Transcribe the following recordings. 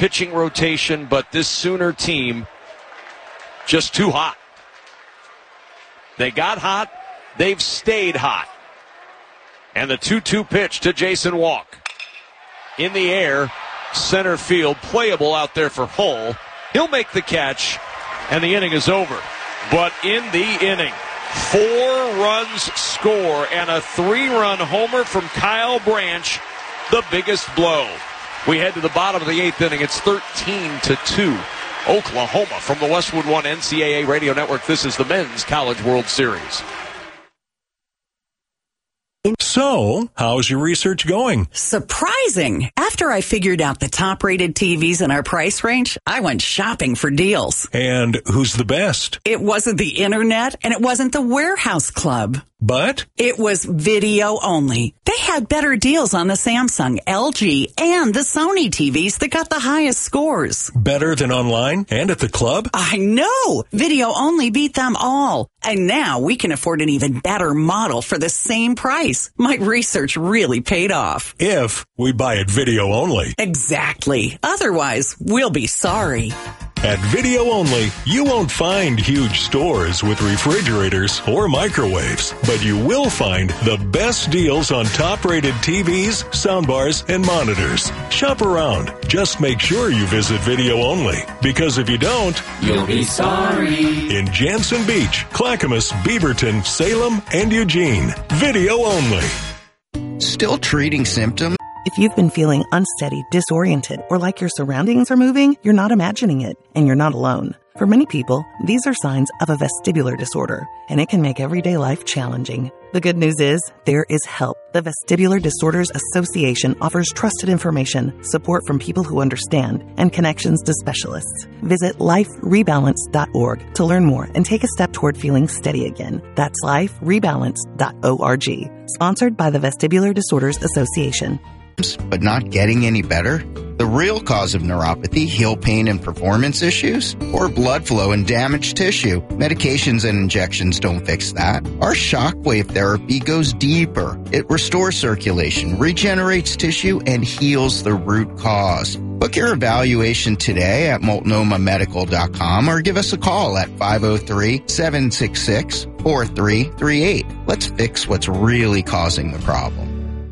pitching rotation, but this Sooner team just too hot. They got hot. They've stayed hot. And the 2-2 pitch to Jason Walk. In the air, center field, playable out there for Hull. He'll make the catch, and the inning is over. But in the inning, 4 runs score and a 3-run homer from Kyle Branch, the biggest blow. We head to the bottom of the 8th inning. It's 13-2. Oklahoma from the Westwood One NCAA Radio Network. This is the Men's College World Series. So, how's your research going? Surprising. After I figured out the top-rated TVs in our price range, I went shopping for deals. And who's the best? It wasn't the internet, and it wasn't the warehouse club. But? It was video only. They had better deals on the Samsung, LG, and the Sony TVs that got the highest scores. Better than online and at the club? I know! Video only beat them all. And now we can afford an even better model for the same price. My research really paid off. If we buy it video only. Exactly. Otherwise, we'll be sorry. At Video Only, you won't find huge stores with refrigerators or microwaves, but you will find the best deals on top-rated TVs, soundbars, and monitors. Shop around. Just make sure you visit Video Only, because if you don't, you'll be sorry. In Jansen Beach, Clackamas, Beaverton, Salem, and Eugene. Video Only. Still treating symptoms? If you've been feeling unsteady, disoriented, or like your surroundings are moving, you're not imagining it, and you're not alone. For many people, these are signs of a vestibular disorder, and it can make everyday life challenging. The good news is, there is help. The Vestibular Disorders Association offers trusted information, support from people who understand, and connections to specialists. Visit liferebalance.org to learn more and take a step toward feeling steady again. That's liferebalance.org. Sponsored by the Vestibular Disorders Association. But not getting any better? The real cause of neuropathy, heel pain and performance issues, or blood flow and damaged tissue. Medications and injections don't fix that. Our shockwave therapy goes deeper. It restores circulation, regenerates tissue, and heals the root cause. Book your evaluation today at multnomamedical.com or give us a call at 503-766-4338. Let's fix what's really causing the problem.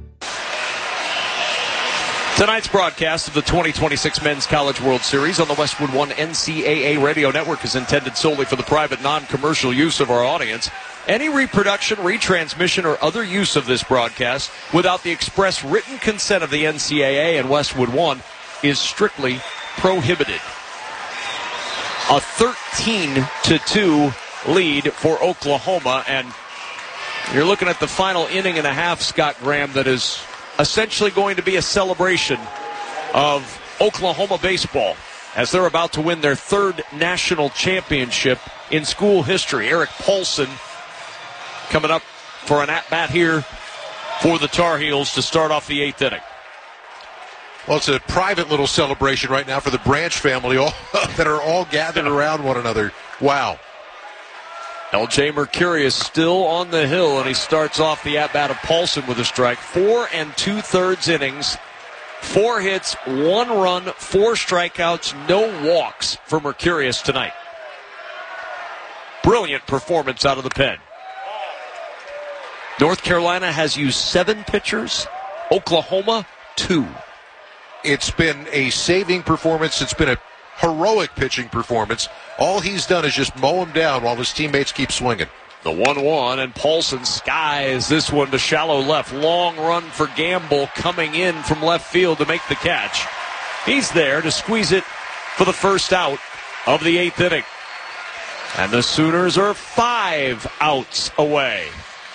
Tonight's broadcast of the 2026 Men's College World Series on the Westwood One NCAA Radio Network is intended solely for the private, non-commercial use of our audience. Any reproduction, retransmission, or other use of this broadcast without the express written consent of the NCAA and Westwood One is strictly prohibited. A 13-2 lead for Oklahoma, and you're looking at the final inning and a half, Scott Graham, that is essentially going to be a celebration of Oklahoma baseball as they're about to win their 3rd national championship in school history. Eric Paulson coming up for an at-bat here for the Tar Heels to start off the 8th inning. Well, it's a private little celebration right now for the Branch family that are all gathered around one another. Wow. L.J. Mercurius still on the hill, and he starts off the at-bat of Paulson with a strike. 4 2/3 innings, 4 hits, 1 run, 4 strikeouts, no walks for Mercurius tonight. Brilliant performance out of the pen. North Carolina has used 7 pitchers, Oklahoma 2. It's been a saving performance. It's been a heroic pitching performance. All he's done is just mow him down while his teammates keep swinging. The 1-1, and Paulson skies this one to shallow left. Long run for Gamble coming in from left field to make the catch. He's there to squeeze it for the first out of the 8th inning. And the Sooners are 5 outs away.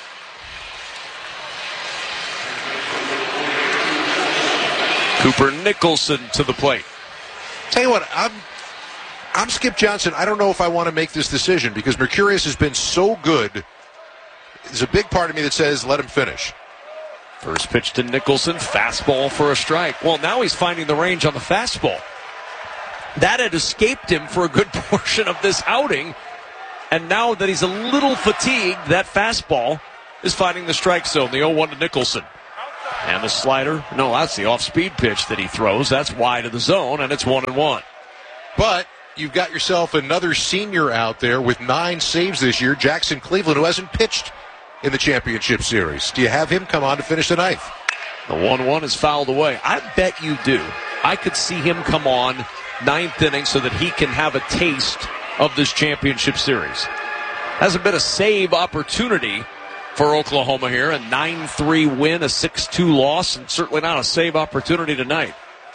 Cooper Nicholson to the plate. Tell you what, I'm Skip Johnson. I don't know if I want to make this decision because Mercurius has been so good. There's a big part of me that says let him finish. First pitch to Nicholson, fastball for a strike. Well, now he's finding the range on the fastball. That had escaped him for a good portion of this outing. And now that he's a little fatigued, that fastball is finding the strike zone. The 0-1 to Nicholson. And the slider, no, that's the off-speed pitch that he throws. That's wide of the zone, and it's 1-1. But you've got yourself another senior out there with 9 saves this year, Jackson Cleveland, who hasn't pitched in the championship series. Do you have him come on to finish the ninth? The 1-1 is fouled away. I bet you do. I could see him come on ninth inning so that he can have a taste of this championship series. Hasn't been a save opportunity for Oklahoma here. A 9-3 win, a 6-2 loss, and certainly not a save opportunity tonight.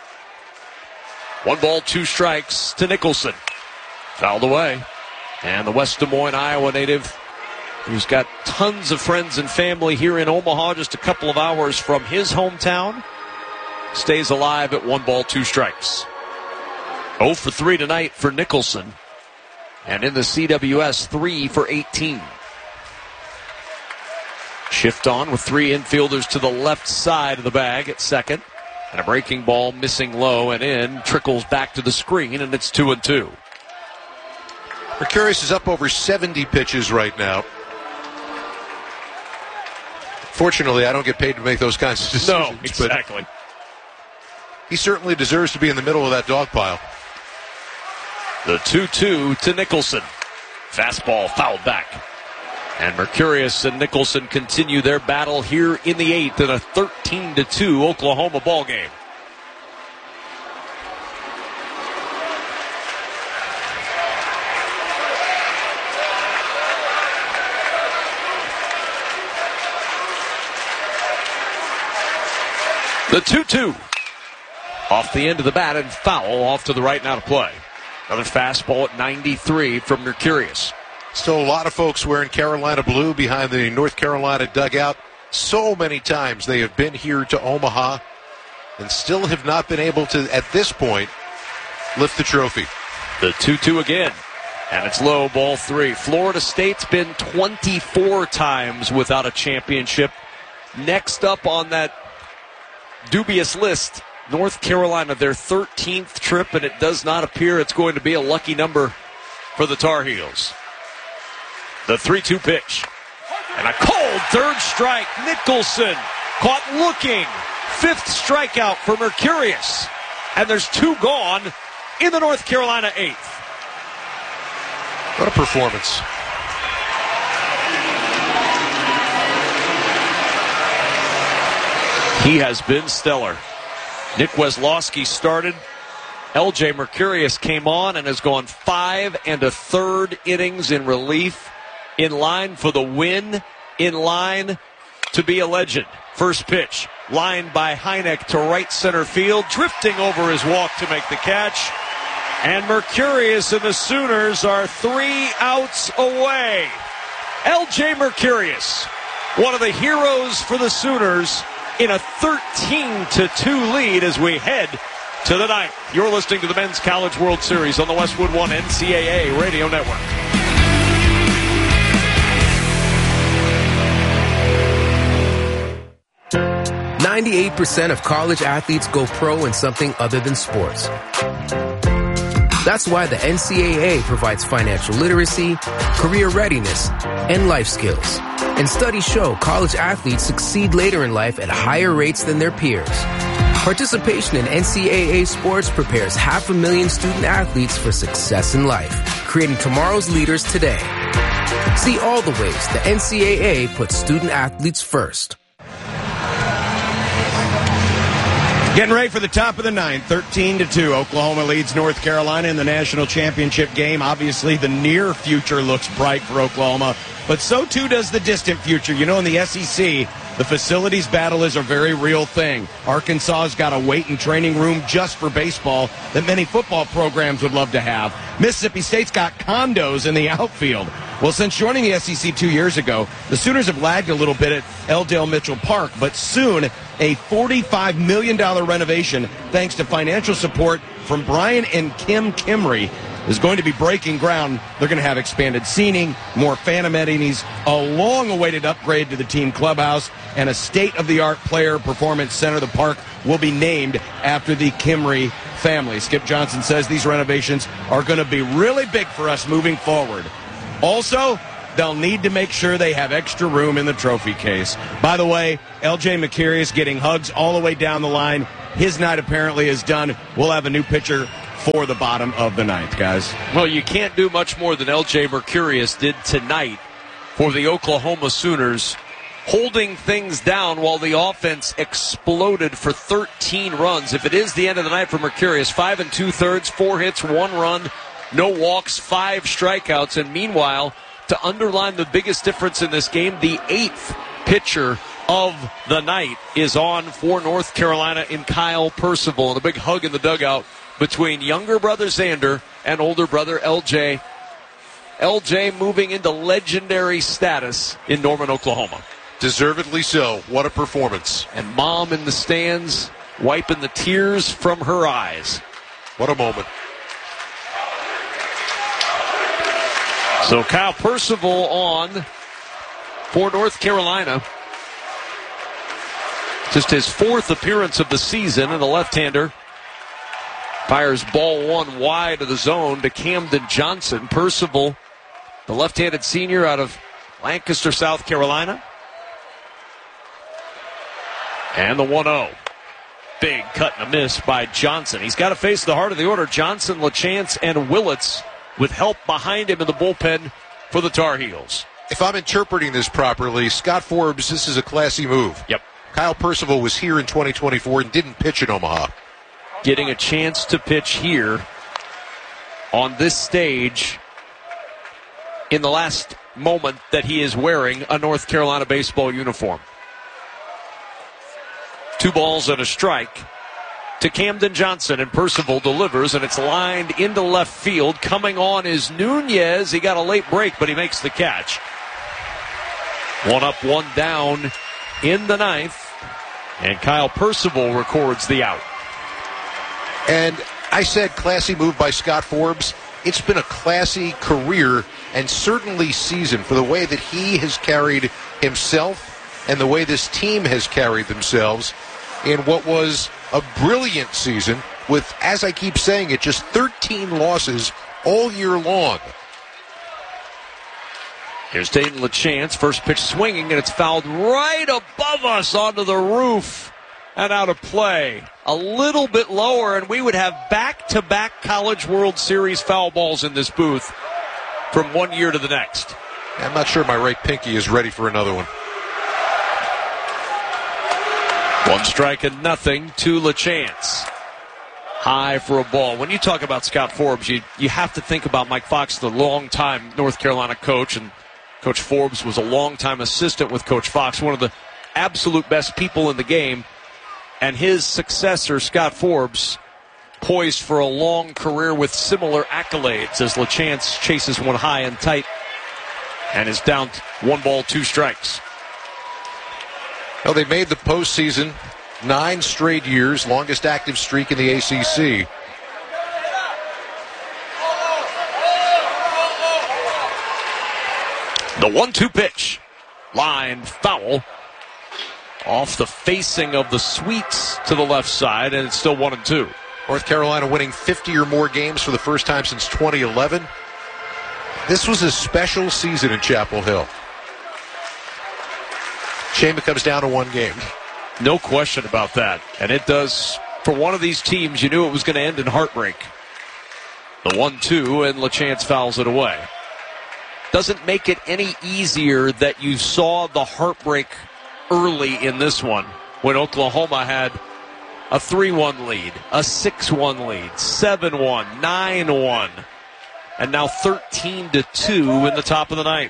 1 ball, 2 strikes to Nicholson. Fouled away. And the West Des Moines, Iowa native, who's got tons of friends and family here in Omaha, just a couple of hours from his hometown, stays alive at 1 ball, 2 strikes. 0 for 3 tonight for Nicholson. And in the CWS, 3 for 18. Shift on with 3 infielders to the left side of the bag at second. And a breaking ball missing low and in, trickles back to the screen, and it's 2-2. Mercurius is up over 70 pitches right now. Fortunately, I don't get paid to make those kinds of decisions. No, exactly. He certainly deserves to be in the middle of that dog pile. The 2-2 to Nicholson. Fastball fouled back. And Mercurius and Nicholson continue their battle here in the 8th in a 13-2 Oklahoma ball game. The 2-2. Off the end of the bat and foul off to the right now to play. Another fastball at 93 from Mercurius. Still a lot of folks wearing Carolina blue behind the North Carolina dugout. So many times they have been here to Omaha and still have not been able to, at this point, lift the trophy. The 2-2 again. And it's low, ball 3. Florida State's been 24 times without a championship. Next up on that dubious list, North Carolina, their 13th trip, and it does not appear it's going to be a lucky number for the Tar Heels. The 3-2 pitch. And a cold third strike. Nicholson caught looking. 5th strikeout for Mercurius. And there's 2 gone in the North Carolina 8th. What a performance. He has been stellar. Nick Weslowski started. L.J. Mercurius came on and has gone 5 1/3 innings in relief. In line for the win. In line to be a legend. First pitch. Lined by Heineck to right center field. Drifting over his walk to make the catch. And Mercurius and the Sooners are 3 outs away. L.J. Mercurius, one of the heroes for the Sooners, in a 13-2 lead as we head to the 9th. You're listening to the Men's College World Series on the Westwood One NCAA Radio Network. 98% of college athletes go pro in something other than sports. That's why the NCAA provides financial literacy, career readiness, and life skills. And studies show college athletes succeed later in life at higher rates than their peers. Participation in NCAA sports prepares 500,000 student athletes for success in life, creating tomorrow's leaders today. See all the ways the NCAA puts student athletes first. Getting ready for the top of the 9th, 13-2. Oklahoma leads North Carolina in the national championship game. Obviously, the near future looks bright for Oklahoma, but so too does the distant future. You know, in the SEC, the facilities battle is a very real thing. Arkansas has got a weight and training room just for baseball that many football programs would love to have. Mississippi State's got condos in the outfield. Well, since joining the SEC 2 years ago, the Sooners have lagged a little bit at L. Dale Mitchell Park, but soon a $45 million renovation, thanks to financial support from Brian and Kim Kimry, is going to be breaking ground. They're going to have expanded seating, more fan amenities, a long-awaited upgrade to the team clubhouse, and a state-of-the-art player performance center. The park will be named after the Kimry family. Skip Johnson says these renovations are going to be really big for us moving forward. Also, they'll need to make sure they have extra room in the trophy case. By the way, L.J. Mercurius getting hugs all the way down the line. His night apparently is done. We'll have a new pitcher for the bottom of the ninth, guys. Well, you can't do much more than L.J. Mercurius did tonight for the Oklahoma Sooners, holding things down while the offense exploded for 13 runs. If it is the end of the night for Mercurius, 5 2/3, 4 hits, 1 run, no walks, 5 strikeouts. And meanwhile, to underline the biggest difference in this game, the 8th pitcher of the night is on for North Carolina in Kyle Percival. And a big hug in the dugout between younger brother Xander and older brother LJ. LJ moving into legendary status in Norman, Oklahoma. Deservedly so. What a performance. And Mom in the stands wiping the tears from her eyes. What a moment. So Kyle Percival on for North Carolina. Just his 4th appearance of the season, and the left-hander fires ball 1 wide of the zone to Camden Johnson. Percival, the left-handed senior out of Lancaster, South Carolina. And the 1-0. Big cut and a miss by Johnson. He's got to face the heart of the order. Johnson, LaChance, and Willits with help behind him in the bullpen for the Tar Heels. If I'm interpreting this properly, Scott Forbes, this is a classy move. Yep. Kyle Percival was here in 2024 and didn't pitch in Omaha. Getting a chance to pitch here on this stage in the last moment that he is wearing a North Carolina baseball uniform. 2 balls and a strike to Camden Johnson, and Percival delivers, and it's lined into left field. Coming on is Nunez. He got a late break, but he makes the catch. 1 up, 1 down in the 9th, and Kyle Percival records the out. And I said classy move by Scott Forbes. It's been a classy career and certainly season for the way that he has carried himself and the way this team has carried themselves in what was a brilliant season with, as I keep saying it, just 13 losses all year long. Here's Dayton LaChance, first pitch swinging, and it's fouled right above us onto the roof and out of play. A little bit lower, and we would have back-to-back College World Series foul balls in this booth from one year to the next. I'm not sure my right pinky is ready for another one. 1 strike and nothing to LaChance. High for a ball. When you talk about Scott Forbes, you have to think about Mike Fox, the longtime North Carolina coach, and Coach Forbes was a longtime assistant with Coach Fox, one of the absolute best people in the game. And his successor, Scott Forbes, poised for a long career with similar accolades as LaChance chases one high and tight and is down 1 ball, 2 strikes. Well, they made the postseason 9 straight years, longest active streak in the ACC. The 1-2 pitch. Line foul. Off the facing of the Sweets to the left side, and it's still 1-2. North Carolina winning 50 or more games for the first time since 2011. This was a special season in Chapel Hill. Shame it comes down to 1 game. No question about that. And it does, for one of these teams, you knew it was going to end in heartbreak. The 1-2, and LaChance fouls it away. Doesn't make it any easier that you saw the heartbreak early in this one when Oklahoma had a 3-1 lead, a 6-1 lead, 7-1, 9-1, and now 13-2 in the top of the 9th.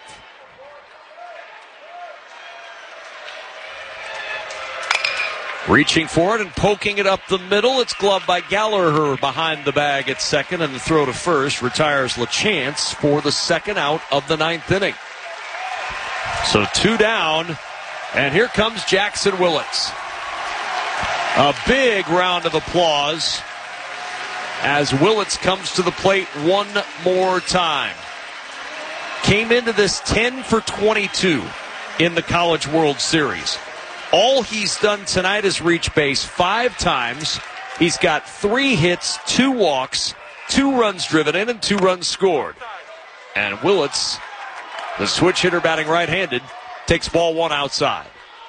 Reaching for it and poking it up the middle. It's gloved by Gallagher behind the bag at second, and the throw to first retires LaChance for the second out of the 9th inning. So 2 down, and here comes Jackson Willits. A big round of applause as Willits comes to the plate one more time. Came into this 10 for 22 in the College World Series. All he's done tonight is reach base 5 times. He's got 3 hits, 2 walks, 2 runs driven in, and 2 runs scored. And Willits The switch hitter batting right-handed takes ball one outside.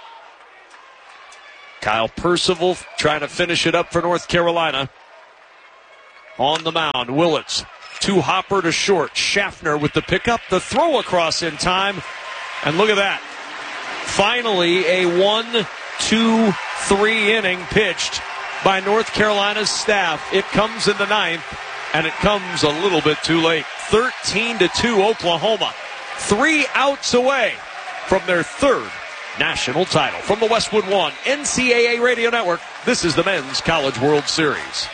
Kyle Percival trying to finish it up for North Carolina. On the mound, Willits. To Hopper to short. Schaffner with the pickup. The throw across in time. And look at that. Finally, a 1-2-3 inning pitched by North Carolina's staff. It comes in the ninth, and it comes a little bit too late. 13-2 Oklahoma. 3 outs away from their third national title. From the Westwood One NCAA Radio Network, this is the Men's College World Series.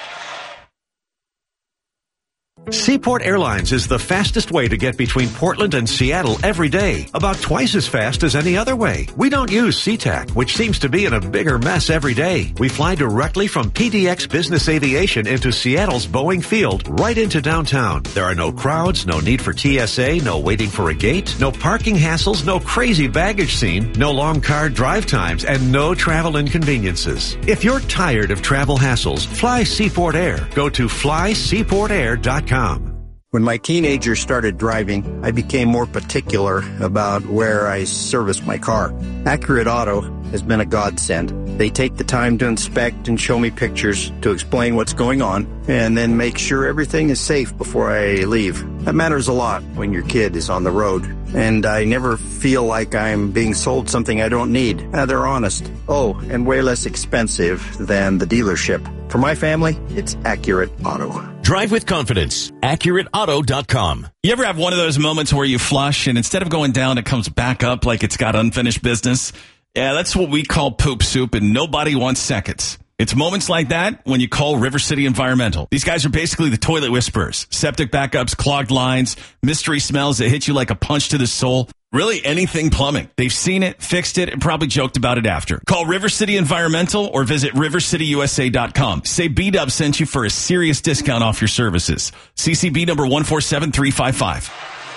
Seaport Airlines is the fastest way to get between Portland and Seattle every day, about twice as fast as any other way. We don't use SeaTac, which seems to be in a bigger mess every day. We fly directly from PDX Business Aviation into Seattle's Boeing Field, right into downtown. There are no crowds, no need for TSA, no waiting for a gate, no parking hassles, no crazy baggage scene, no long car drive times, and no travel inconveniences. If you're tired of travel hassles, fly Seaport Air. Go to flyseaportair.com. When my teenagers started driving, I became more particular about where I service my car. Accurate Auto has been a godsend. They take the time to inspect and show me pictures to explain what's going on, and then make sure everything is safe before I leave. That matters a lot when your kid is on the road. And I never feel like I'm being sold something I don't need. They're honest. Oh, and way less expensive than the dealership. For my family, it's Accurate Auto. Drive with confidence. AccurateAuto.com. You ever have one of those moments where you flush and instead of going down, it comes back up like it's got unfinished business? Yeah, that's what we call poop soup, and nobody wants seconds. It's moments like that when you call River City Environmental. These guys are basically the toilet whisperers. Septic backups, clogged lines, mystery smells that hit you like a punch to the soul. Really anything plumbing. They've seen it, fixed it, and probably joked about it after. Call River City Environmental or visit rivercityusa.com. Say B-Dub sent you for a serious discount off your services. CCB number 147355.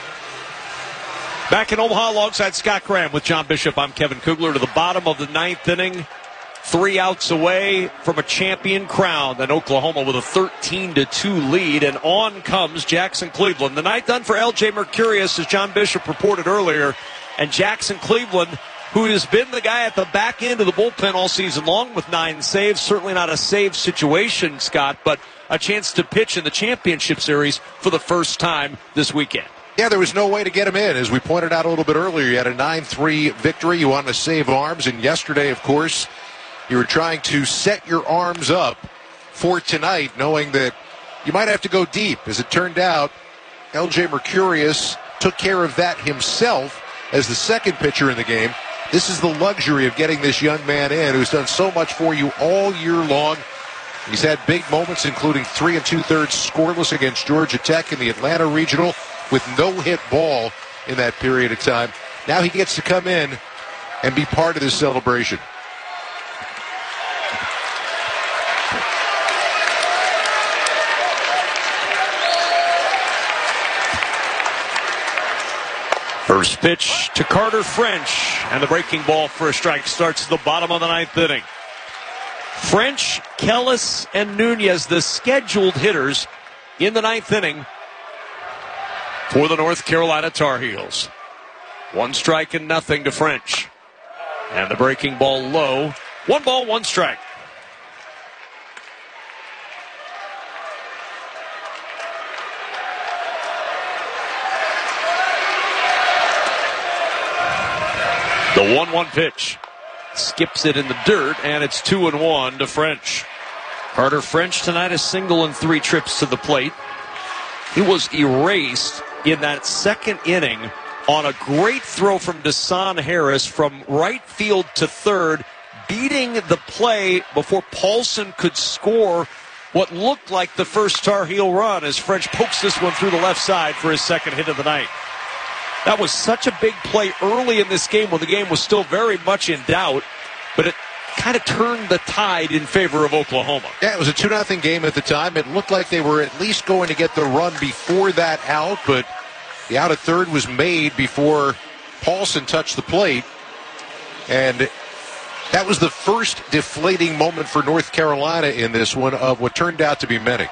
Back in Omaha alongside Scott Graham with John Bishop. I'm Kevin Kugler to the bottom of the ninth inning. 3 outs away from a champion crown. Then Oklahoma with a 13-2 lead. And on comes Jackson Cleveland. The night done for L.J. Mercurius, as John Bishop reported earlier. And Jackson Cleveland, who has been the guy at the back end of the bullpen all season long with 9 saves. Certainly not a save situation, Scott, but a chance to pitch in the championship series for the first time this weekend. Yeah, there was no way to get him in. As we pointed out a little bit earlier, you had a 9-3 victory. You wanted to save arms. And yesterday, of course, you were trying to set your arms up for tonight, knowing that you might have to go deep. As it turned out, L.J. Mercurius took care of that himself as the second pitcher in the game. This is the luxury of getting this young man in who's done so much for you all year long. He's had big moments, including 3 2/3 scoreless against Georgia Tech in the Atlanta Regional with no hit ball in that period of time. Now he gets to come in and be part of this celebration. First pitch to Carter French, and the breaking ball for a strike starts the bottom of the ninth inning. French, Kellis, and Nunez, the scheduled hitters in the ninth inning for the North Carolina Tar Heels. 1 strike and nothing to French. And the breaking ball low. 1 ball, 1 strike. The 1-1 pitch. Skips it in the dirt, and it's 2-1 to French. Carter French tonight, a single and 3 trips to the plate. He was erased in that second inning on a great throw from Desan Harris from right field to third, beating the play before Paulson could score what looked like the first Tar Heel run as French pokes this one through the left side for his second hit of the night. That was such a big play early in this game when the game was still very much in doubt, but it kind of turned the tide in favor of Oklahoma. Yeah, it was a 2-0 game at the time. It looked like they were at least going to get the run before that out, but the out at third was made before Paulson touched the plate. And that was the first deflating moment for North Carolina in this one of what turned out to be many.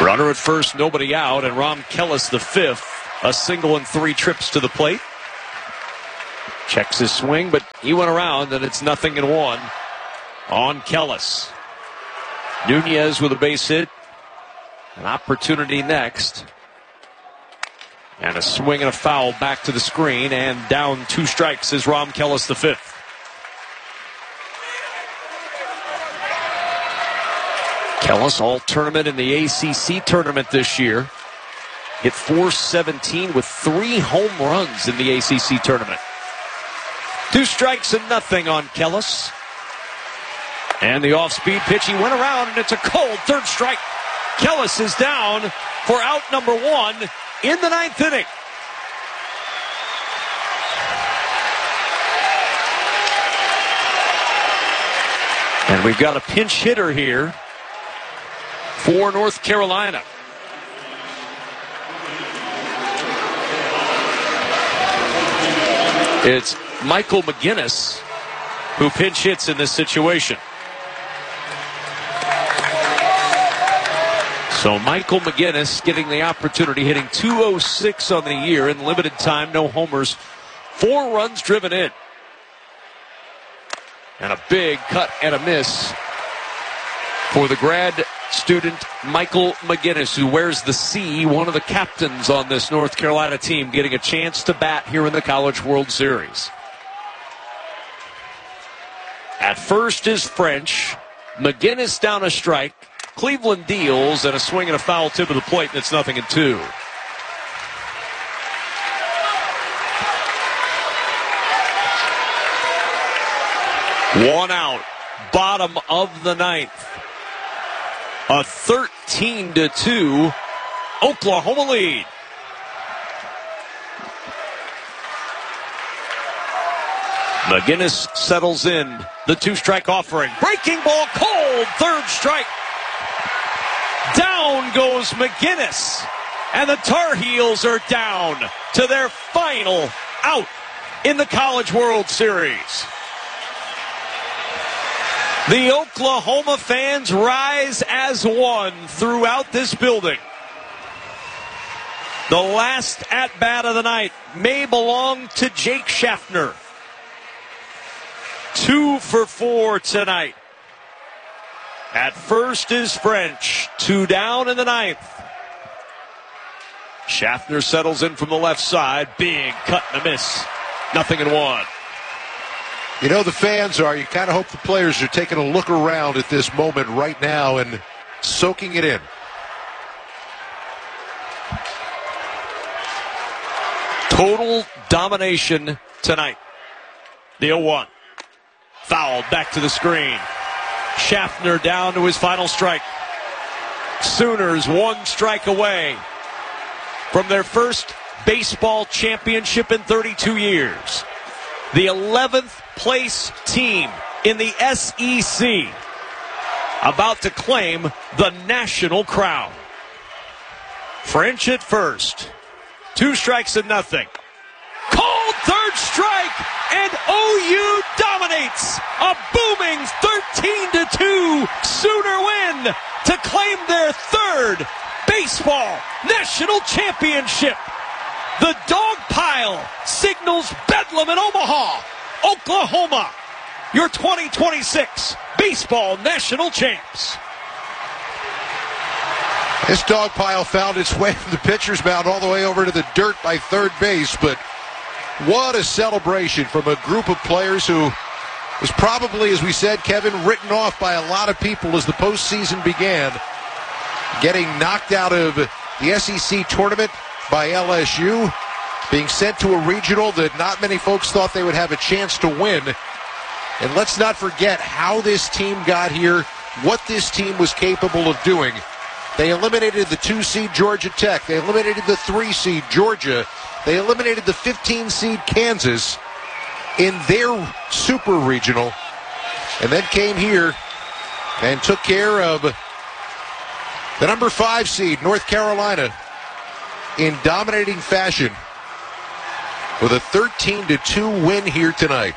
Runner at first, nobody out, and Rom Kellis the fifth. A single and 3 trips to the plate. Checks his swing, but he went around, and it's 0-1 on Kellis. Nunez with a base hit. An opportunity next. And a swing and a foul back to the screen, and down 2 strikes is Rom Kellis the fifth. Kellis all tournament in the ACC tournament this year. Hit .417 with 3 home runs in the ACC tournament. 2 strikes and nothing on Kellis. And the off-speed pitch, he went around, and it's a cold 3rd strike. Kellis is down for out number 1 in the 9th inning. And we've got a pinch hitter here for North Carolina. It's Michael McGinnis who pinch hits in this situation. So Michael McGinnis getting the opportunity, hitting .206 on the year in limited time, no homers, 4 runs driven in. And a big cut and a miss for the grad student Michael McGinnis, who wears the C, one of the captains on this North Carolina team, getting a chance to bat here in the College World Series. At first is French. McGinnis down a strike. Cleveland deals, and a swing and a foul tip of the plate, and it's 0-2. One out, bottom of the 9th. A 13-2 Oklahoma lead. McGinnis settles in. The 2-strike offering. Breaking ball, cold, 3rd strike. Down goes McGinnis. And the Tar Heels are down to their final out in the College World Series. The Oklahoma fans rise as one throughout this building. The last at-bat of the night may belong to Jake Schaffner. 2 for 4 tonight. At first is French. 2 down in the 9th. Schaffner settles in from the left side. Big cut and a miss. 0-1. You know, the fans are, you kind of hope the players are taking a look around at this moment right now and soaking it in. Total domination tonight. The 0-1. Fouled back to the screen. Schaffner down to his final strike. Sooners 1 strike away from their first baseball championship in 32 years. The 11th place team in the SEC about to claim the national crown. French at first. 2 strikes and nothing. Cold 3rd strike, and OU dominates. A booming 13-2 Sooner win to claim their 3rd baseball national championship. The dog pile signals bedlam in Omaha, Oklahoma. Your 2026 baseball national champs. This dog pile found its way from the pitcher's mound all the way over to the dirt by third base, but what a celebration from a group of players who was probably, as we said, Kevin, written off by a lot of people as the postseason began, getting knocked out of the SEC tournament by LSU, being sent to a regional that not many folks thought they would have a chance to win. And let's not forget how this team got here, what this team was capable of doing. They eliminated the 2-seed Georgia Tech. They eliminated the 3-seed Georgia. They eliminated the 15-seed Kansas in their super regional, and then came here and took care of the number 5 seed North Carolina in dominating fashion with a 13-2 win here tonight.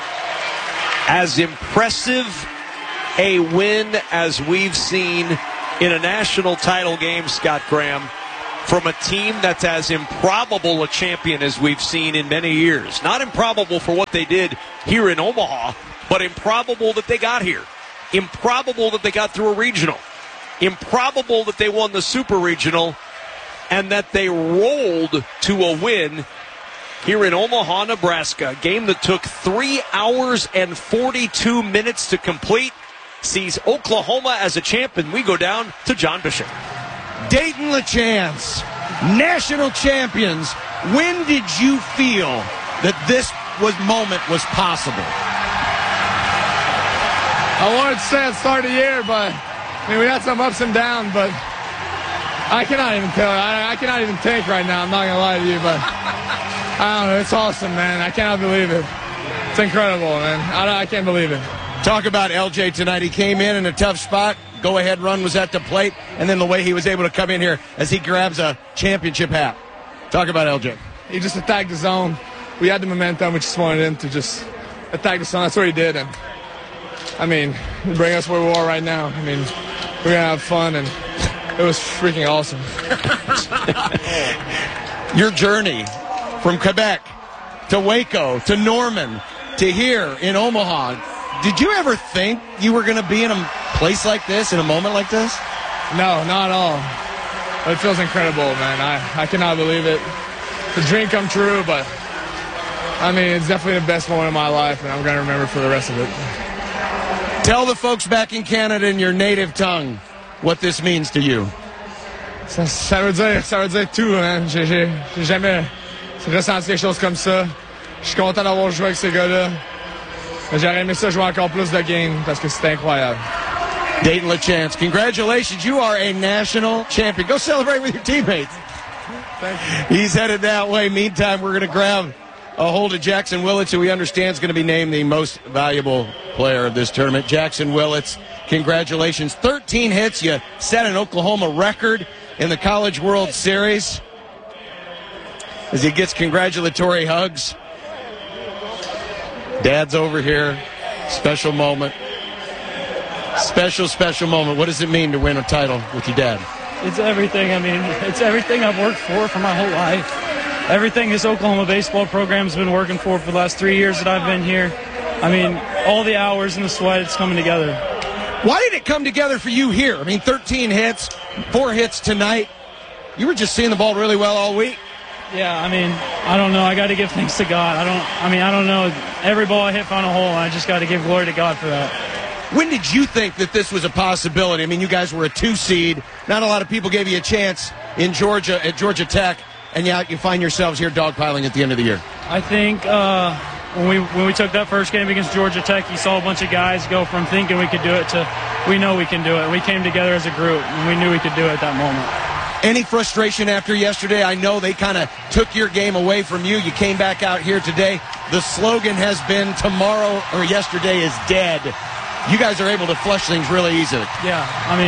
As impressive a win as we've seen in a national title game, Scott Graham, from a team that's as improbable a champion as we've seen in many years. Not improbable for what they did here in Omaha, but improbable that they got here. Improbable that they got through a regional. Improbable that they won the Super Regional, and that they rolled to a win here in Omaha, Nebraska. A game that took 3 hours and 42 minutes to complete sees Oklahoma as a champion. We go down to John Bishop. Dayton LeChance, national champions. When did you feel that this moment was possible? I wanted to say at the start of the year, but we had some ups and downs, but I cannot even tell you. I cannot even think right now. I'm not going to lie to you, but I don't know. It's awesome, man. I cannot believe it. It's incredible, man. I can't believe it. Talk about LJ tonight. He came in a tough spot. Go-ahead run was at the plate, and then the way he was able to come in here as he grabs a championship hat. Talk about LJ. He just attacked the zone. We had the momentum. We just wanted him to just attack the zone. That's what he did, and bring us where we are right now. We're going to have fun, and it was freaking awesome. Your journey from Quebec to Waco to Norman to here in Omaha, did you ever think you were going to be in a place like this, in a moment like this? No, not at all. It feels incredible, man. I cannot believe it. It's a dream come true, but, it's definitely the best moment of my life, and I'm going to remember for the rest of it. Tell the folks back in Canada in your native tongue what this means to you. Ça veut dire tout, man. J'ai jamais ressenti quelque chose comme ça. Je suis content d'avoir joué avec ces gars-là. J'aurais aimé ça jouer encore plus de games parce que c'était incroyable. Dayton LeChance, congratulations. You are a national champion. Go celebrate with your teammates. Thank you. He's headed that way. Meantime, we're going to grab a hold of Jackson Willits, who we understand is going to be named the most valuable player of this tournament. Jackson Willits, congratulations. 13 hits. You set an Oklahoma record in the College World Series as he gets congratulatory hugs. Dad's over here. Special moment. Special moment. What does it mean to win a title with your dad? It's everything. It's everything I've worked for my whole life. Everything this Oklahoma baseball program's been working for the last 3 years that I've been here. All the hours and the sweat, it's coming together. Why did it come together for you here? 13 hits, 4 hits tonight. You were just seeing the ball really well all week. Yeah, I don't know. I got to give thanks to God. I don't know. Every ball I hit found a hole, and I just got to give glory to God for that. When did you think that this was a possibility? You guys were a 2 seed. Not a lot of people gave you a chance in Georgia at Georgia Tech, and yet you find yourselves here dogpiling at the end of the year. I think when we took that first game against Georgia Tech, you saw a bunch of guys go from thinking we could do it to we know we can do it. We came together as a group, and we knew we could do it at that moment. Any frustration after yesterday? I know they kind of took your game away from you. You came back out here today. The slogan has been tomorrow or yesterday is dead. You guys are able to flush things really easily. Yeah,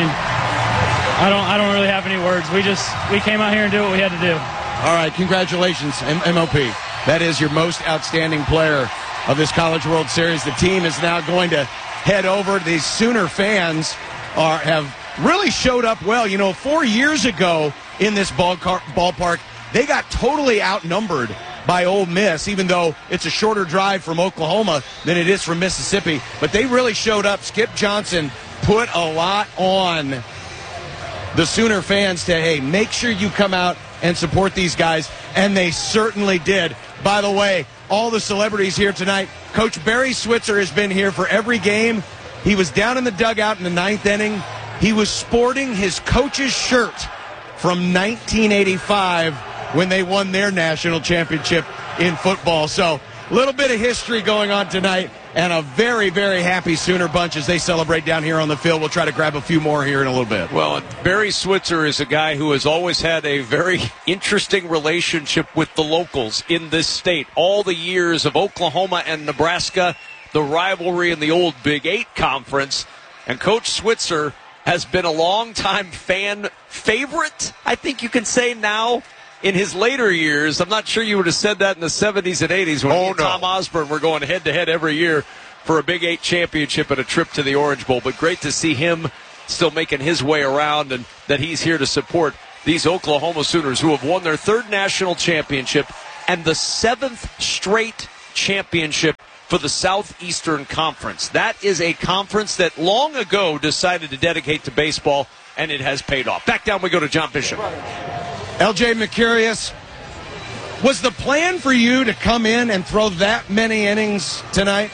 I don't really have any words. We came out here and did what we had to do. All right, congratulations, MOP. That is your most outstanding player of this College World Series. The team is now going to head over. These Sooner fans have really showed up well. 4 years ago in this ballpark, they got totally outnumbered by Ole Miss, even though it's a shorter drive from Oklahoma than it is from Mississippi. But they really showed up. Skip Johnson put a lot on the Sooner fans to, hey, make sure you come out and support these guys, and they certainly did. By the way, all the celebrities here tonight, Coach Barry Switzer has been here for every game. He was down in the dugout in the 9th inning. He was sporting his coach's shirt from 1985 when they won their national championship in football. So a little bit of history going on tonight, and a very, very happy Sooner bunch as they celebrate down here on the field. We'll try to grab a few more here in a little bit. Well, Barry Switzer is a guy who has always had a very interesting relationship with the locals in this state. All the years of Oklahoma and Nebraska, the rivalry in the old Big 8 conference, and Coach Switzer has been a longtime fan favorite, I think you can say now. In his later years, I'm not sure you would have said that in the 70s and 80s when Tom Osborne were going head-to-head every year for a Big 8 championship and a trip to the Orange Bowl. But great to see him still making his way around, and that he's here to support these Oklahoma Sooners, who have won their 3rd national championship and the 7th straight championship for the Southeastern Conference. That is a conference that long ago decided to dedicate to baseball, and it has paid off. Back down we go to John Bishop. L.J. Mercurius, was the plan for you to come in and throw that many innings tonight?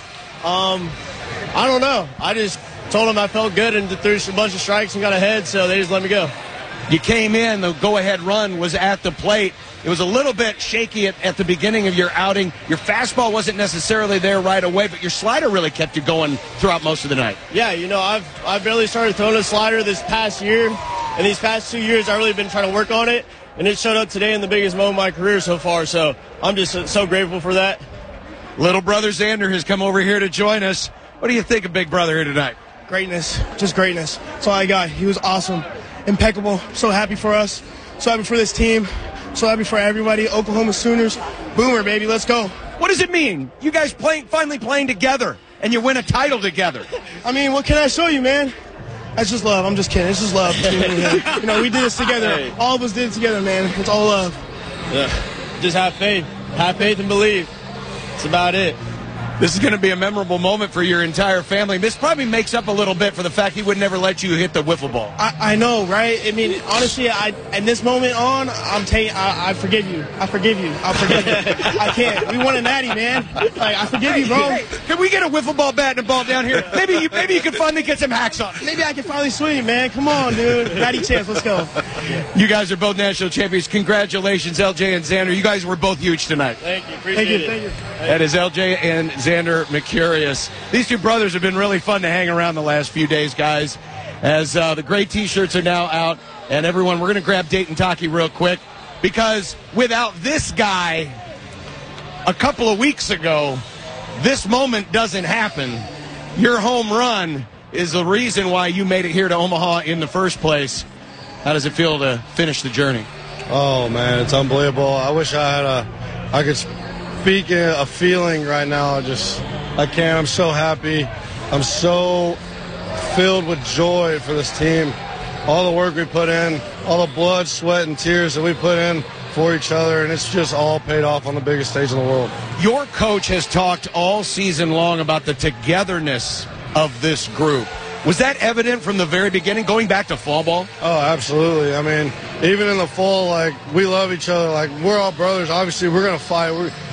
I don't know. I just told them I felt good and threw a bunch of strikes and got ahead, so they just let me go. You came in, the go-ahead run was at the plate. It was a little bit shaky at the beginning of your outing. Your fastball wasn't necessarily there right away, but your slider really kept you going throughout most of the night. Yeah, I've barely started throwing a slider this past year. And these past 2 years, I've really been trying to work on it. And it showed up today in the biggest moment of my career so far. So I'm just so grateful for that. Little brother Xander has come over here to join us. What do you think of big brother here tonight? Greatness. Just greatness. That's all I got. He was awesome. Impeccable. So happy for us. So happy for this team. So happy for everybody. Oklahoma Sooners. Boomer, baby. Let's go. What does it mean? You guys finally playing together, and you win a title together. I mean, what can I show you, man? That's just love. I'm just kidding. It's just love between me and him. We did this together. Hey. All of us did it together, man. It's all love. Yeah. Just have faith. Have faith and believe. That's about it. This is going to be a memorable moment for your entire family. This probably makes up a little bit for the fact he would never let you hit the wiffle ball. I know, right? I mean, honestly, in this moment on, I forgive you. I forgive you. I'll forgive you. I can't. We won a natty, man. I forgive you, bro. Hey, can we get a wiffle ball bat and a ball down here? Maybe you can finally get some hacks on. Maybe I can finally swing, man. Come on, dude. Natty chance. Let's go. You guys are both national champions. Congratulations, LJ and Xander. You guys were both huge tonight. Thank you. Appreciate it. Thank you. That is LJ and Xander Mercurius. These two brothers have been really fun to hang around the last few days, guys. As the great T-shirts are now out, and everyone, we're going to grab Dayton Taki real quick, because without this guy, a couple of weeks ago, this moment doesn't happen. Your home run is the reason why you made it here to Omaha in the first place. How does it feel to finish the journey? Oh man, it's unbelievable. I wish I could speak a feeling right now. I can't. I'm so happy. I'm so filled with joy for this team. All the work we put in, all the blood, sweat, and tears that we put in for each other, and it's just all paid off on the biggest stage in the world. Your coach has talked all season long about the togetherness of this group. Was that evident from the very beginning, going back to fall ball? Oh, absolutely. I mean, even in the fall, we love each other. We're all brothers. Obviously, we're going to fight.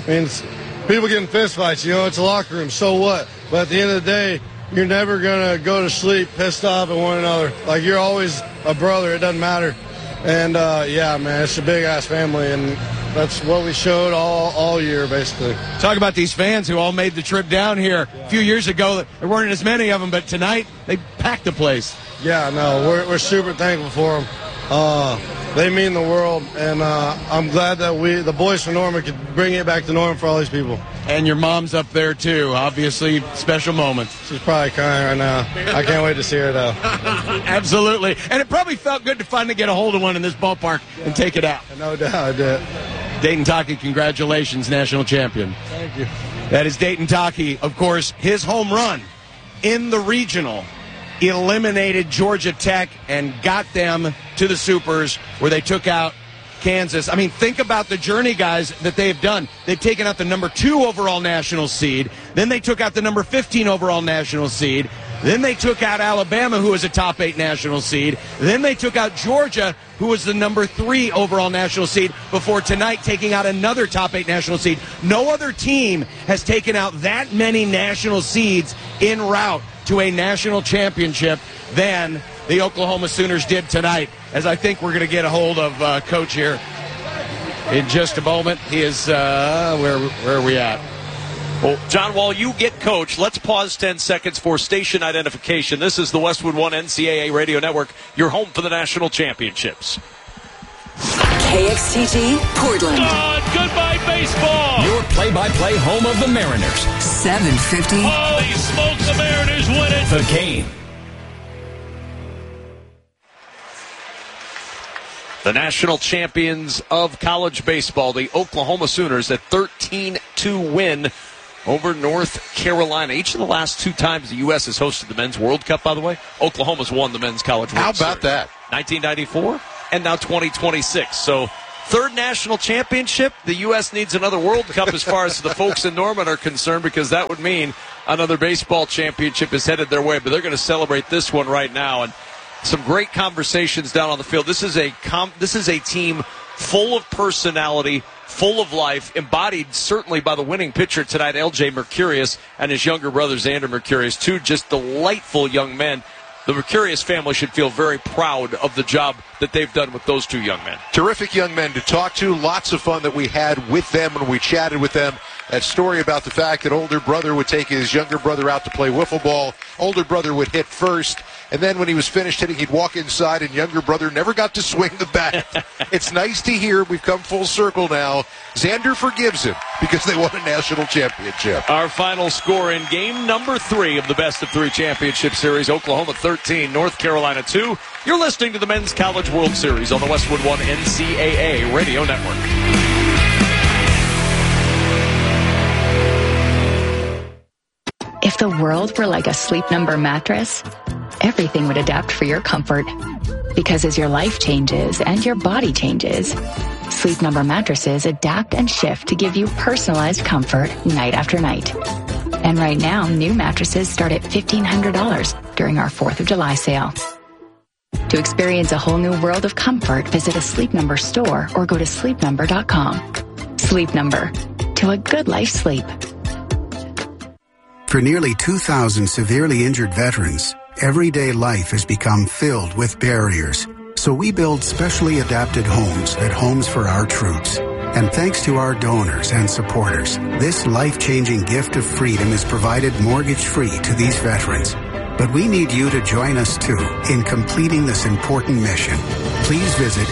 People getting fist fights, it's a locker room, so what? But at the end of the day, you're never going to go to sleep pissed off at one another. You're always a brother. It doesn't matter. And, yeah, man, it's a big-ass family, and that's what we showed all year, basically. Talk about these fans who all made the trip down here. A few years ago, there weren't as many of them, but tonight, they packed the place. Yeah, no, we're super thankful for them. They mean the world, and I'm glad that the boys from Norman could bring it back to Norman for all these people. And your mom's up there, too. Obviously, special moments. She's probably crying right now. I can't wait to see her, though. Absolutely. And it probably felt good to finally get a hold of one in this ballpark and take it out. No doubt it did. Dayton Taki, congratulations, national champion. Thank you. That is Dayton Taki. Of course, his home run in the regional eliminated Georgia Tech and got them to the Supers, where they took out Kansas. I mean, think about the journey, guys, that they've done. They've taken out the number 2 overall national seed. Then they took out the number 15 overall national seed. Then they took out Alabama, who was a top 8 national seed. Then they took out Georgia, who was the number 3 overall national seed, before tonight taking out another top 8 national seed. No other team has taken out that many national seeds en route to a national championship than the Oklahoma Sooners did tonight, as I think we're going to get a hold of Coach here in just a moment. He is, where are we at? Well, John, while you get Coach, let's pause 10 seconds for station identification. This is the Westwood One NCAA Radio Network, your home for the national championships. KXTG, Portland. Goodbye, baseball. Your play-by-play home of the Mariners. 750. Holy smokes, the Mariners win it. The Game. The national champions of college baseball, the Oklahoma Sooners, a 13-2 win over North Carolina. Each of the last 2 times the U.S. has hosted the Men's World Cup, by the way, Oklahoma's won the Men's College World Series. How about that? 1994 and now 2026. So 3rd national championship. The U.S. needs another World Cup as far as the folks in Norman are concerned, because that would mean another baseball championship is headed their way. But they're going to celebrate this one right now. And some great conversations down on the field. This is a team full of personality, full of life, embodied certainly by the winning pitcher tonight, L.J. Mercurius, and his younger brother, Xander Mercurius, 2 just delightful young men. The Mercurius family should feel very proud of the job that they've done with those 2 young men. Terrific young men to talk to. Lots of fun that we had with them when we chatted with them. That story about the fact that older brother would take his younger brother out to play wiffle ball. Older brother would hit first. And then when he was finished hitting, he'd walk inside, and younger brother never got to swing the bat. It's nice to hear. We've come full circle now. Xander forgives him because they won a national championship. Our final score in game number 3 of the Best of 3 Championship Series, Oklahoma 13, North Carolina 2. You're listening to the Men's College World Series on the Westwood One NCAA Radio Network. If the world were like a Sleep Number mattress, everything would adapt for your comfort. Because as your life changes and your body changes, Sleep Number mattresses adapt and shift to give you personalized comfort night after night. And right now, new mattresses start at $1,500 during our 4th of July sale. To experience a whole new world of comfort, visit a Sleep Number store or go to sleepnumber.com. Sleep Number. To a good life sleep. For nearly 2,000 severely injured veterans, everyday life has become filled with barriers. So we build specially adapted homes at Homes for Our Troops. And thanks to our donors and supporters, this life-changing gift of freedom is provided mortgage-free to these veterans. But we need you to join us, too, in completing this important mission. Please visit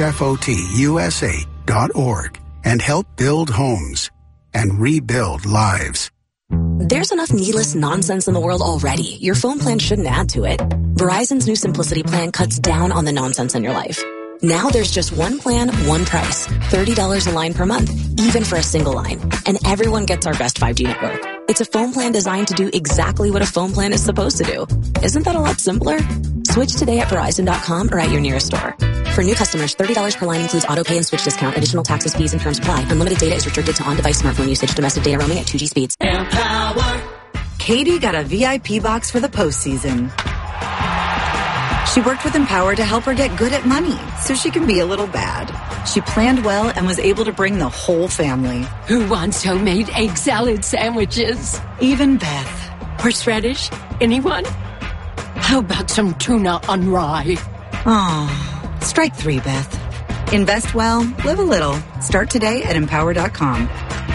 hfotusa.org and help build homes and rebuild lives. There's enough needless nonsense in the world already. Your phone plan shouldn't add to it. Verizon's new Simplicity plan cuts down on the nonsense in your life. Now there's just one plan, one price. $30 a line per month, even for a single line. And everyone gets our best 5G network. It's a phone plan designed to do exactly what a phone plan is supposed to do. Isn't that a lot simpler? Switch today at Verizon.com or at your nearest store. For new customers, $30 per line includes auto pay and switch discount. Additional taxes, fees, and terms apply. Unlimited data is restricted to on-device smartphone usage. Domestic data roaming at 2G speeds. Empower. Katie got a VIP box for the postseason. She worked with Empower to help her get good at money so she can be a little bad. She planned well and was able to bring the whole family. Who wants homemade egg salad sandwiches? Even Beth. Horseradish? Anyone? How about some tuna on rye? Aw. Strike 3, Beth. Invest well, live a little. Start today at Empower.com.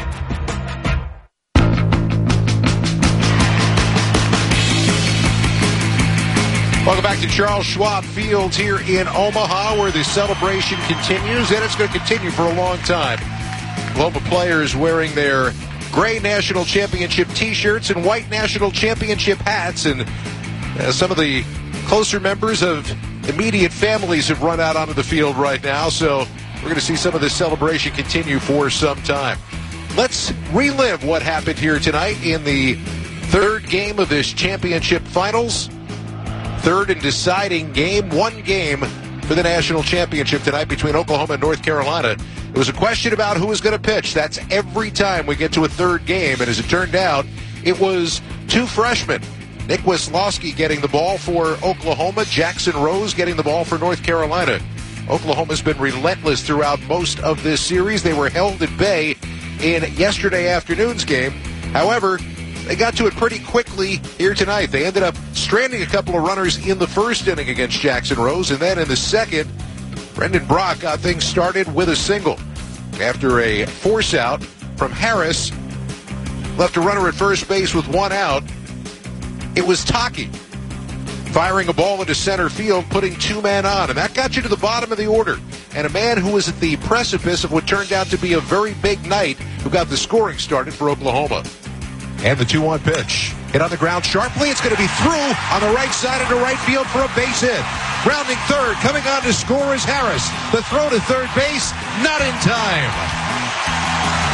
Welcome back to Charles Schwab Field here in Omaha, where the celebration continues, and it's going to continue for a long time. Oklahoma players wearing their gray national championship T-shirts and white national championship hats, and some of the closer members of immediate families have run out onto the field right now, so we're going to see some of this celebration continue for some time. Let's relive what happened here tonight in the 3rd game of this championship finals. 3rd and deciding game, 1 game for the national championship tonight between Oklahoma and North Carolina. It was a question about who was going to pitch. That's every time we get to a 3rd game, and as it turned out, it was 2 freshmen. Nick Weslowski getting the ball for Oklahoma. Jackson Rose getting the ball for North Carolina. Oklahoma's been relentless throughout most of this series. They were held at bay in yesterday afternoon's game. However, they got to it pretty quickly here tonight. They ended up stranding a couple of runners in the 1st inning against Jackson Rose, and then in the 2nd, Brendan Brock got things started with a single. After a force out from Harris, left a runner at first base with 1 out. It was Taki firing a ball into center field, putting 2 men on, and that got you to the bottom of the order. And a man who was at the precipice of what turned out to be a very big night, who got the scoring started for Oklahoma. And the 2-1 pitch. Hit on the ground sharply. It's going to be through on the right side into right field for a base hit. Rounding third, coming on to score is Harris. The throw to third base, not in time.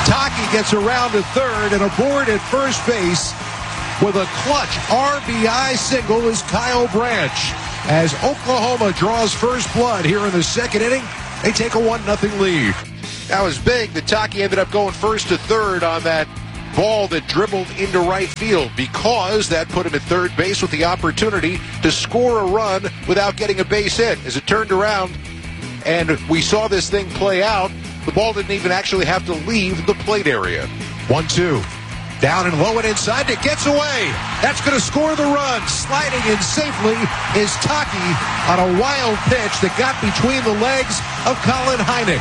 Taki gets around to third, and aboard at first base with a clutch RBI single is Kyle Branch. As Oklahoma draws first blood here in the second inning, they take a 1-0 lead. That was big that Taki ended up going first to third on that ball that dribbled into right field, because that put him at third base with the opportunity to score a run without getting a base hit. As it turned around and we saw this thing play out, the ball didn't even actually have to leave the plate area. 1-2. Down and low and inside. It gets away. That's going to score the run. Sliding in safely is Taki on a wild pitch that got between the legs of Colin Hynek.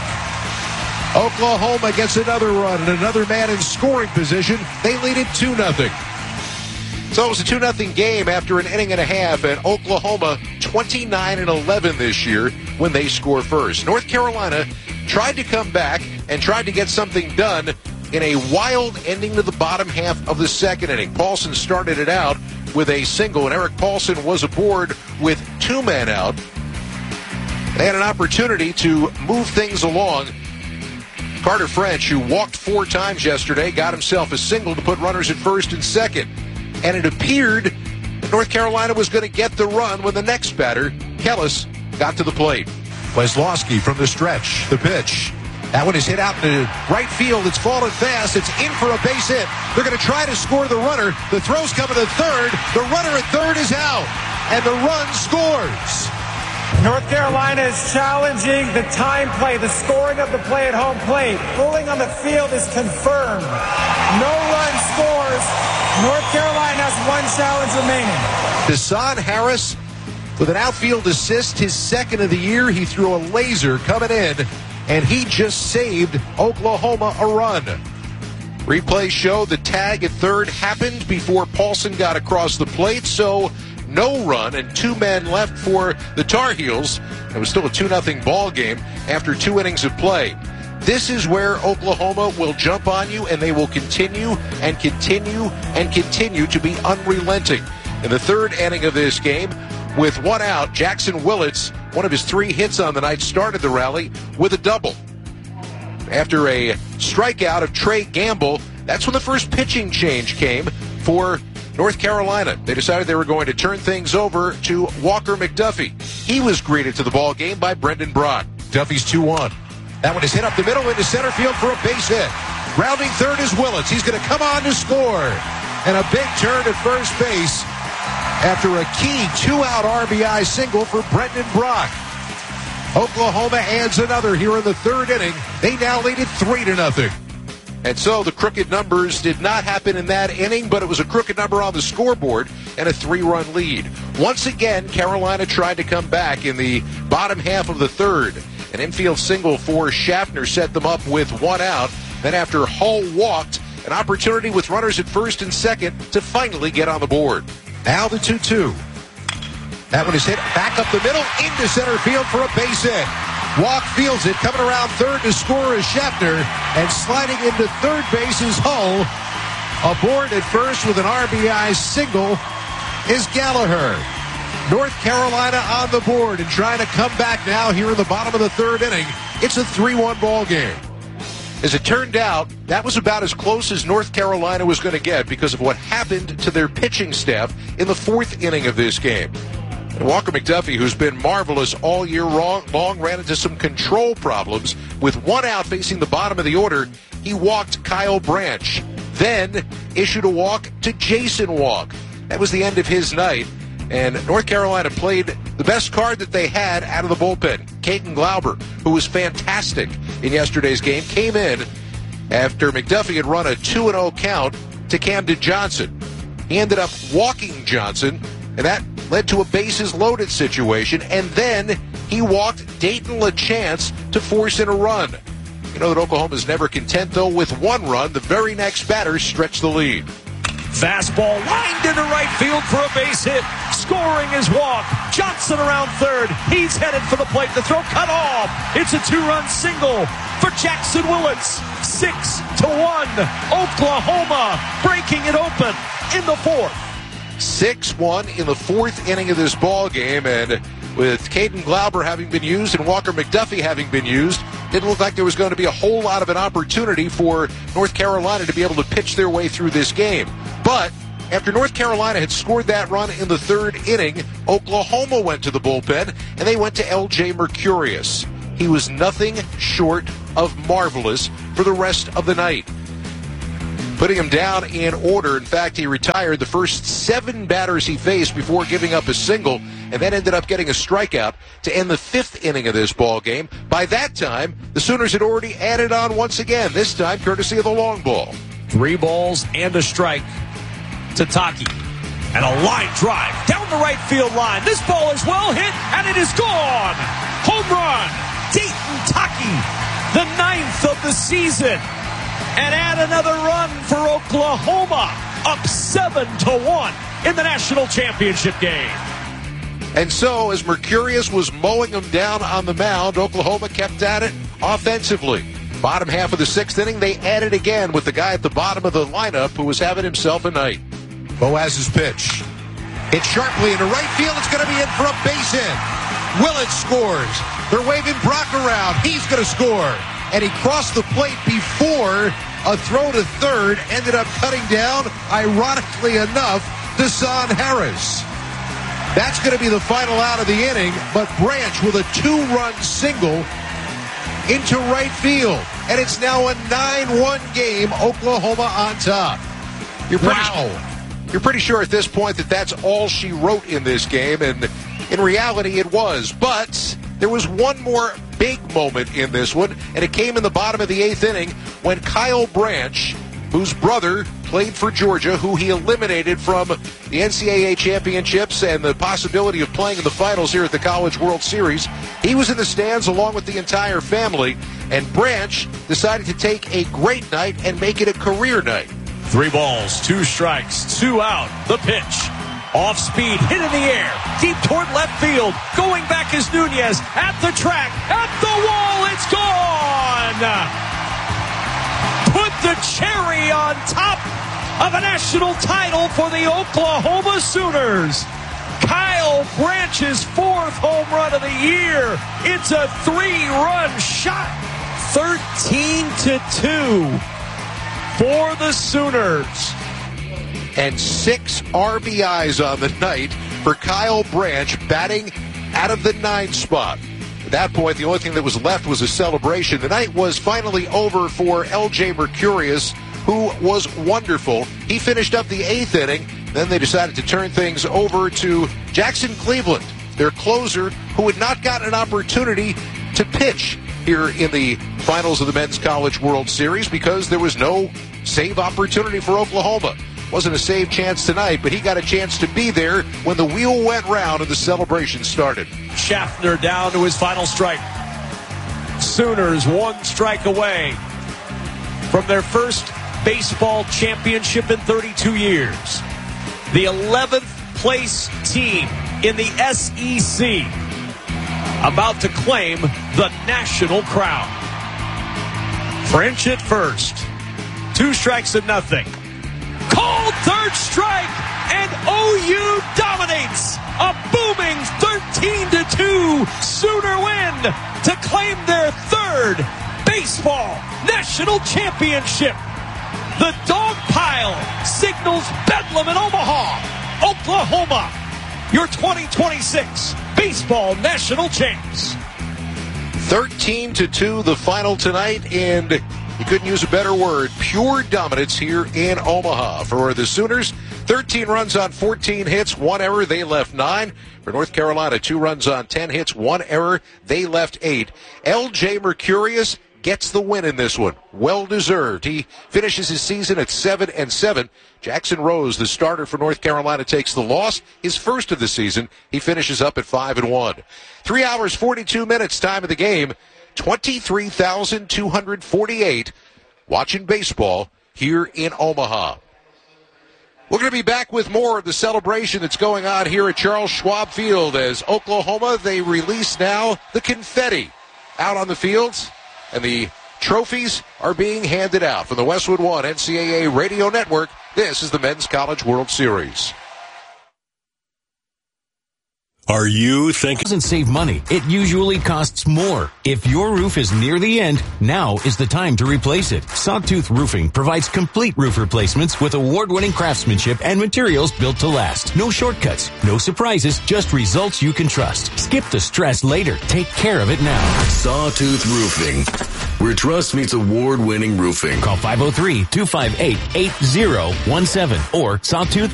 Oklahoma gets another run and another man in scoring position. They lead it 2-0. So it was a 2-0 game after an inning and a half, and Oklahoma 29-11 this year when they score first. North Carolina tried to come back and tried to get something done in a wild ending to the bottom half of the second inning. Paulson started it out with a single, and Eric Paulson was aboard with 2 men out. They had an opportunity to move things along. Carter French, who walked 4 times yesterday, got himself a single to put runners at first and second. And it appeared that North Carolina was going to get the run when the next batter, Kellis, got to the plate. Weslowski from the stretch, the pitch. That one is hit out into right field. It's fallen fast. It's in for a base hit. They're going to try to score the runner. The throw's coming to third. The runner at third is out. And the run scores. North Carolina is challenging the time play, the scoring of the play at home plate. Ruling on the field is confirmed. No run scores. North Carolina has 1 challenge remaining. Deshaun Harris with an outfield assist, his second of the year. He threw a laser coming in, and he just saved Oklahoma a run. Replay showed the tag at third happened before Paulson got across the plate, so no run and 2 men left for the Tar Heels. It was still a 2-0 ball game after 2 innings of play. This is where Oklahoma will jump on you, and they will continue and continue and continue to be unrelenting. In the third inning of this game, with 1 out, Jackson Willits, one of his 3 hits on the night, started the rally with a double. After a strikeout of Trey Gamble, that's when the first pitching change came for North Carolina. They decided they were going to turn things over to Walker McDuffie. He was greeted to the ball game by Brendan Brock. Duffy's 2-1. That one is hit up the middle into center field for a base hit. Rounding third is Willits. He's going to come on to score. And a big turn at first base after a key 2-out RBI single for Brendan Brock. Oklahoma adds another here in the third inning. They now lead it 3-0. And so the crooked numbers did not happen in that inning, but it was a crooked number on the scoreboard and a 3-run lead. Once again, Carolina tried to come back in the bottom half of the third. An infield single for Schaffner set them up with 1 out. Then after Hull walked, an opportunity with runners at first and second to finally get on the board. Now the 2-2. That one is hit back up the middle into center field for a base hit. Walk fields it, coming around third to score is Schaffner, and sliding into third base is Hull. Aboard at first with an RBI single is Gallagher. North Carolina on the board and trying to come back now here in the bottom of the third inning. It's a 3-1 ball game. As it turned out, that was about as close as North Carolina was going to get because of what happened to their pitching staff in the fourth inning of this game. And Walker McDuffie, who's been marvelous all year long, ran into some control problems. With 1 out facing the bottom of the order, he walked Kyle Branch, then issued a walk to Jason Walk. That was the end of his night, and North Carolina played the best card that they had out of the bullpen. Caden Glauber, who was fantastic in yesterday's game, came in after McDuffie had run a 2-0 count to Camden Johnson. He ended up walking Johnson, and that led to a bases-loaded situation, and then he walked Dayton LaChance to force in a run. You know that Oklahoma's never content, though, with 1 run. The very next batter stretched the lead. Fastball lined into right field for a base hit. Scoring is Walk. Johnson around third. He's headed for the plate. The throw cut off. It's a 2-run single for Jackson Willits. 6-1. Oklahoma breaking it open in the fourth. 6-1 in the fourth inning of this ball game, and with Caden Glauber having been used and Walker McDuffie having been used, didn't look like there was going to be a whole lot of an opportunity for North Carolina to be able to pitch their way through this game. But after North Carolina had scored that run in the third inning, Oklahoma went to the bullpen, and they went to L.J. Mercurius. He was nothing short of marvelous for the rest of the night. Putting him down in order. In fact, he retired the first 7 batters he faced before giving up a single, and then ended up getting a strikeout to end the 5th inning of this ball game. By that time, the Sooners had already added on once again, this time courtesy of the long ball. 3 balls and a strike to Taki. And a line drive down the right field line. This ball is well hit, and it is gone. Home run. Dayton Taki, the 9th of the season. And add another run for Oklahoma, up 7-1 in the national championship game. And so, as Mercurius was mowing them down on the mound, Oklahoma kept at it offensively. Bottom half of the 6th inning, they added again with the guy at the bottom of the lineup who was having himself a night. Boaz's pitch. Hit sharply into right field. It's going to be in for a base hit. Willett scores. They're waving Brock around. He's going to score. And he crossed the plate before a throw to third ended up cutting down, ironically enough, Deshaun Harris. That's going to be the final out of the inning, but Branch with a 2-run single into right field. And it's now a 9-1 game, Oklahoma on top. You're pretty sure at this point that that's all she wrote in this game, and in reality it was. But there was one more big moment in this one, and it came in the bottom of the 8th inning when Kyle Branch, whose brother played for Georgia, who he eliminated from the NCAA championships and the possibility of playing in the finals here at the College World Series, he was in the stands along with the entire family, and Branch decided to take a great night and make it a career night. 3 balls, 2 strikes, 2 out. The pitch. Off speed, hit in the air, deep toward left field. Going back is Nunez at the track, at the wall, it's gone! Put the cherry on top of a national title for the Oklahoma Sooners. Kyle Branch's 4th home run of the year. It's a 3-run shot. 13-2 for the Sooners. And 6 RBIs on the night for Kyle Branch, batting out of the 9 spot. At that point, the only thing that was left was a celebration. The night was finally over for L.J. Mercurius, who was wonderful. He finished up the 8th inning. Then they decided to turn things over to Jackson Cleveland, their closer, who had not gotten an opportunity to pitch here in the finals of the Men's College World Series because there was no save opportunity for Oklahoma. Wasn't a save chance tonight, but he got a chance to be there when the wheel went round and the celebration started. Schaffner down to his final strike. Sooners 1 strike away from their first baseball championship in 32 years. The 11th place team in the SEC about to claim the national crown. French at first. 2 strikes and nothing. Called 3rd strike, and OU dominates. A booming 13-2 Sooner win to claim their 3rd baseball national championship. The dog pile signals Bedlam in Omaha, Oklahoma, your 2026 baseball national champs. 13-2 the final tonight, and you couldn't use a better word. Pure dominance here in Omaha for the Sooners. 13 runs on 14 hits, 1 error. They left 9. For North Carolina, 2 runs on 10 hits, 1 error. They left 8. L.J. Mercurius gets the win in this one. Well deserved. He finishes his season at 7-7. Jackson Rose, the starter for North Carolina, takes the loss. His first of the season. He finishes up at 5-1. 3 hours, 42 minutes, time of the game. 23,248 watching baseball here in Omaha. We're going to be back with more of the celebration that's going on here at Charles Schwab Field as Oklahoma, they release now the confetti out on the fields, and the trophies are being handed out from the Westwood One NCAA Radio Network. This is the Men's College World Series. Are you thinking? Doesn't save money. It usually costs more. If your roof is near the end, now is the time to replace it. Sawtooth Roofing provides complete roof replacements with award-winning craftsmanship and materials built to last. No shortcuts, no surprises, just results you can trust. Skip the stress later. Take care of it now. Sawtooth Roofing, where trust meets award-winning roofing. Call 503-258-8017 or Sawtooth